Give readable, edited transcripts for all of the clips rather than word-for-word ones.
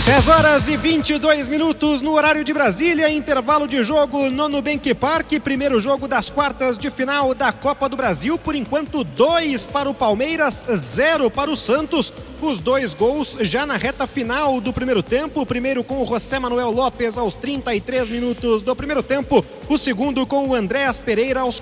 10h22 no horário de Brasília, intervalo de jogo no Nubank Park, primeiro jogo das quartas de final da Copa do Brasil. Por enquanto, 2 para o Palmeiras, 0 para o Santos. Os dois gols já na reta final do primeiro tempo. O primeiro com o José Manuel Lopes aos 33 minutos do primeiro tempo. O segundo com o Andréas Pereira aos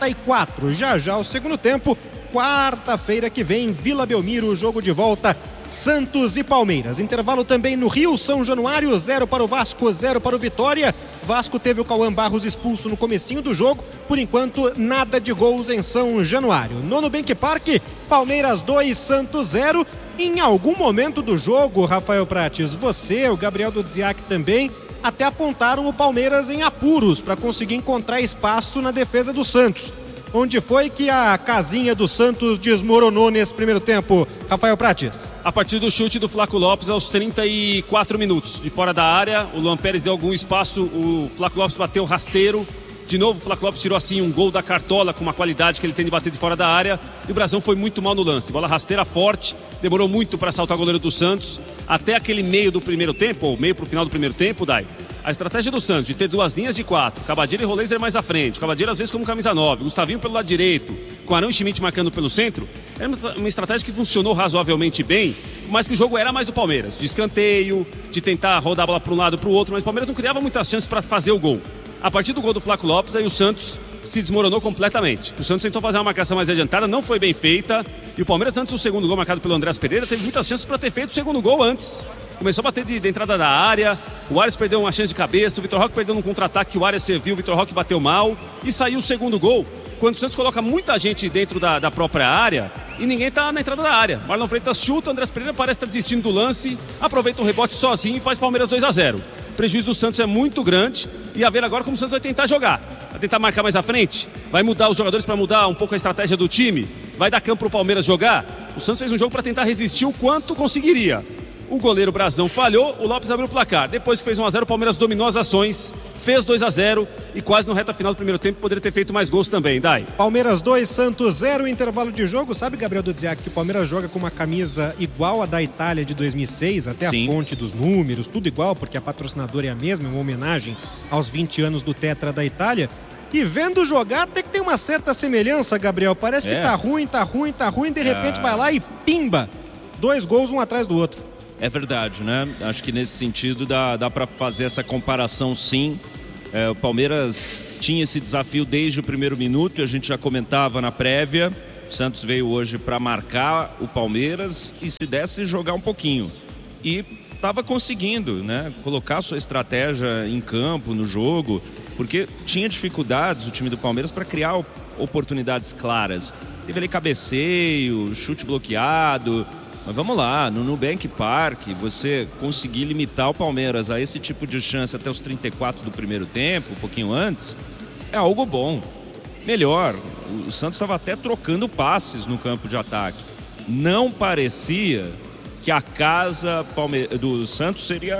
44. Já o segundo tempo, quarta-feira que vem, Vila Belmiro, jogo de volta, Santos e Palmeiras. Intervalo também no Rio, São Januário, 0 para o Vasco, 0 para o Vitória. Vasco teve o Cauã Barros expulso no comecinho do jogo. Por enquanto, nada de gols em São Januário. No Nubank Park, Palmeiras 2, Santos 0. Em algum momento do jogo, Rafael Prates, você, o Gabriel Dudziak também, até apontaram o Palmeiras em apuros para conseguir encontrar espaço na defesa do Santos. Onde foi que a casinha do Santos desmoronou nesse primeiro tempo, Rafael Prates? A partir do chute do Flaco Lopes aos 34 minutos. De fora da área, o Luan Pérez deu algum espaço, o Flaco Lopes bateu rasteiro. De novo, o Flaco Lopes tirou assim um gol da cartola com uma qualidade que ele tem de bater de fora da área. E o Brasão foi muito mal no lance. Bola rasteira forte, demorou muito para saltar o goleiro do Santos. Até aquele meio do primeiro tempo, ou meio para o final do primeiro tempo, Dai. A estratégia do Santos de ter duas linhas de 4, Cabadeira e Roleiser mais à frente, Cabadeira às vezes como camisa 9, Gustavinho pelo lado direito, com Arão e Schmidt marcando pelo centro, era uma estratégia que funcionou razoavelmente bem, mas que o jogo era mais do Palmeiras, de escanteio, de tentar rodar a bola para um lado e para o outro, mas o Palmeiras não criava muitas chances para fazer o gol. A partir do gol do Flaco Lopes, aí o Santos se desmoronou completamente. O Santos tentou fazer uma marcação mais adiantada, não foi bem feita, e o Palmeiras, antes do segundo gol marcado pelo Andréas Pereira, teve muitas chances para ter feito o segundo gol antes. Começou a bater de entrada da área, o Arias perdeu uma chance de cabeça, o Vitor Roque perdeu um contra-ataque que o Arias serviu, o Vitor Roque bateu mal, e saiu o segundo gol, quando o Santos coloca muita gente dentro da própria área, e ninguém está na entrada da área. Marlon Freitas chuta, o Andréas Pereira parece estar desistindo do lance, aproveita o rebote sozinho e faz Palmeiras 2-0. O prejuízo do Santos é muito grande, e a ver agora como o Santos vai tentar jogar. Vai tentar marcar mais à frente, vai mudar os jogadores para mudar um pouco a estratégia do time, vai dar campo para o Palmeiras jogar. O Santos fez um jogo para tentar resistir o quanto conseguiria. O goleiro Brasão falhou, o Lopes abriu o placar. Depois que fez 1-0, o Palmeiras dominou as ações, fez 2-0 e quase no reta final do primeiro tempo poderia ter feito mais gols também, Dai. Palmeiras 2, Santos 0, intervalo de jogo. Sabe, Gabriel Dudziak, que o Palmeiras joga com uma camisa igual a da Itália de 2006, até Sim. A fonte dos números, tudo igual, porque a patrocinadora é a mesma, uma homenagem aos 20 anos do Tetra da Itália. E vendo jogar, até que tem uma certa semelhança, Gabriel. Parece que tá ruim, de repente vai lá e pimba. 2 gols, um atrás do outro. É verdade, né? Acho que nesse sentido dá para fazer essa comparação, sim. O Palmeiras tinha esse desafio desde o primeiro minuto, a gente já comentava na prévia. O Santos veio hoje para marcar o Palmeiras e, se desse, jogar um pouquinho. E estava conseguindo, né? Colocar sua estratégia em campo, no jogo, porque tinha dificuldades o time do Palmeiras para criar oportunidades claras. Teve ali cabeceio, chute bloqueado. Mas vamos lá, no Nubank Park, você conseguir limitar o Palmeiras a esse tipo de chance até os 34 do primeiro tempo, um pouquinho antes, é algo bom. Melhor, o Santos estava até trocando passes no campo de ataque. Não parecia que a casa do Santos seria...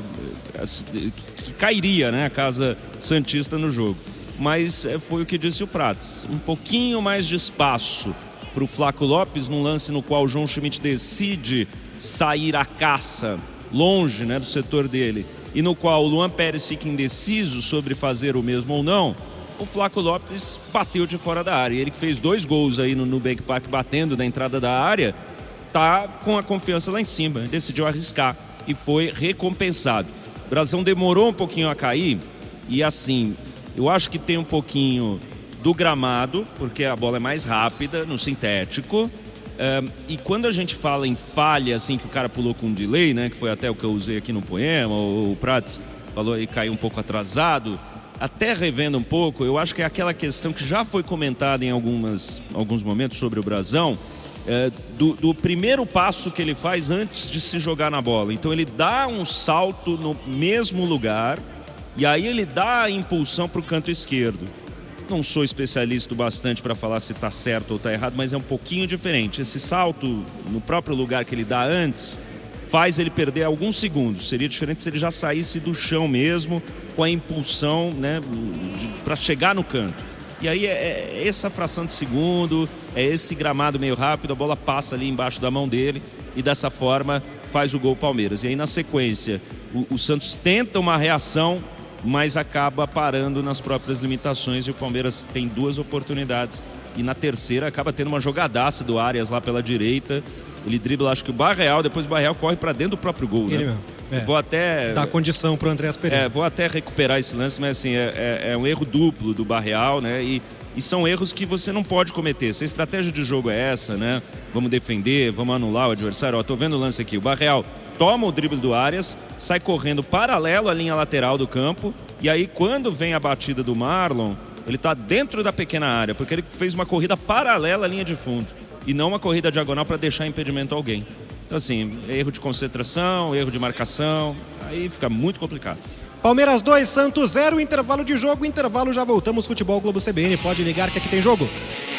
que cairia, né, a casa santista no jogo. Mas foi o que disse o Prates, um pouquinho mais de espaço para o Flaco Lopes, num lance no qual o João Schmidt decide sair à caça, longe, né, do setor dele, e no qual o Luan Pérez fica indeciso sobre fazer o mesmo ou não, o Flaco Lopes bateu de fora da área. Ele que fez 2 gols aí no Nubank Park batendo da entrada da área, tá com a confiança lá em cima, decidiu arriscar e foi recompensado. O Brasão demorou um pouquinho a cair e, assim, eu acho que tem um pouquinho do gramado, porque a bola é mais rápida no sintético, e quando a gente fala em falha, assim, que o cara pulou com um delay, né, que foi até o que eu usei aqui no poema, o Prates falou aí, caiu um pouco atrasado, até revendo um pouco, eu acho que é aquela questão que já foi comentada em alguns momentos sobre o Brasão, do primeiro passo que ele faz antes de se jogar na bola. Então ele dá um salto no mesmo lugar e aí ele dá a impulsão para o canto esquerdo. Não sou especialista o bastante para falar se está certo ou está errado, mas é um pouquinho diferente. Esse salto no próprio lugar que ele dá antes faz ele perder alguns segundos. Seria diferente se ele já saísse do chão mesmo, com a impulsão, né, para chegar no canto. E aí é essa fração de segundo, é esse gramado meio rápido, a bola passa ali embaixo da mão dele e dessa forma faz o gol Palmeiras. E aí na sequência o Santos tenta uma reação, mas acaba parando nas próprias limitações, e o Palmeiras tem 2 oportunidades. E na terceira acaba tendo uma jogadaça do Arias lá pela direita. Ele dribla, acho que o Barreal, depois o Barreal corre para dentro do próprio gol, né? Mesmo. Vou até dá condição para o Andréas Pereira. Vou até recuperar esse lance, mas assim, é um erro duplo do Barreal, né? E são erros que você não pode cometer. Se a estratégia de jogo é essa, né? Vamos defender, vamos anular o adversário. Ó, tô vendo o lance aqui. O Barreal toma o drible do Arias, sai correndo paralelo à linha lateral do campo, e aí quando vem a batida do Marlon, ele está dentro da pequena área, porque ele fez uma corrida paralela à linha de fundo e não uma corrida diagonal para deixar impedimento a alguém. Então assim, erro de concentração, erro de marcação, aí fica muito complicado. Palmeiras 2, Santos 0, intervalo de jogo, intervalo, já voltamos. Futebol Globo CBN, pode ligar que aqui tem jogo.